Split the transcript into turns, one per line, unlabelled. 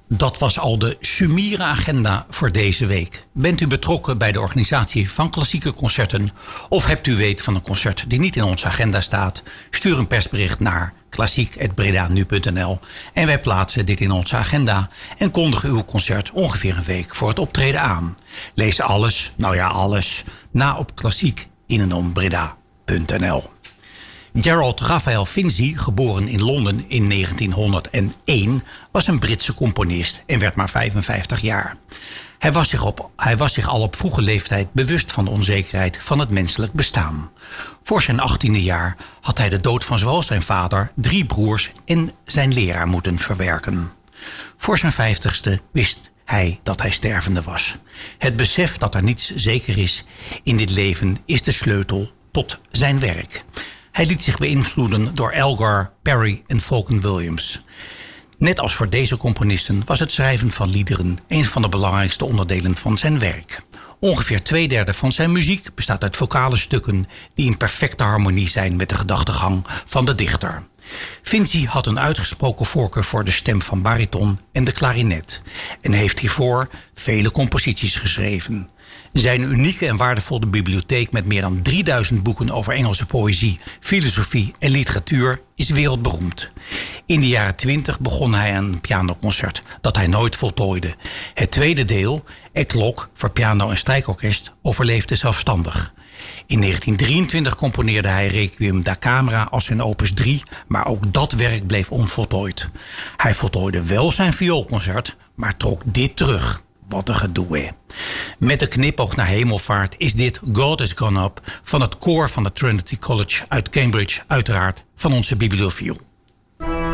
Dat was al de summiere agenda voor deze week. Bent u betrokken bij de organisatie van klassieke concerten? Of hebt u weet van een concert die niet in onze agenda staat? Stuur een persbericht naar klassiek@bredanu.nl en wij plaatsen dit in onze agenda en kondigen uw concert ongeveer een week voor het optreden aan. Lees alles, na op klassiek-breda.nl. Gerald Raphael Finzi, geboren in Londen in 1901, was een Britse componist en werd maar 55 jaar. Hij was zich al op vroege leeftijd bewust van de onzekerheid van het menselijk bestaan. Voor zijn 18e jaar had hij de dood van zowel zijn vader, 3 broers en zijn leraar moeten verwerken. Voor zijn 50ste wist hij dat hij stervende was. Het besef dat er niets zeker is in dit leven is de sleutel tot zijn werk. Hij liet zich beïnvloeden door Elgar, Perry en Vaughan Williams. Net als voor deze componisten was het schrijven van liederen een van de belangrijkste onderdelen van zijn werk. Ongeveer 2/3 van zijn muziek bestaat uit vocale stukken die in perfecte harmonie zijn met de gedachtegang van de dichter. Finzi had een uitgesproken voorkeur voor de stem van bariton en de klarinet en heeft hiervoor vele composities geschreven. Zijn unieke en waardevolle bibliotheek met meer dan 3000 boeken over Engelse poëzie, filosofie en literatuur is wereldberoemd. In de jaren 20 begon hij aan een pianoconcert dat hij nooit voltooide. Het tweede deel, Eklok voor piano en strijkorkest, overleefde zelfstandig. In 1923 componeerde hij Requiem da Camera als zijn opus 3, maar ook dat werk bleef onvoltooid. Hij voltooide wel zijn vioolconcert, maar trok dit terug. Wat een gedoe, hè. Met de knipoog naar hemelvaart is dit God Is Gone Up van het koor van het Trinity College uit Cambridge, uiteraard van onze bibliofiel.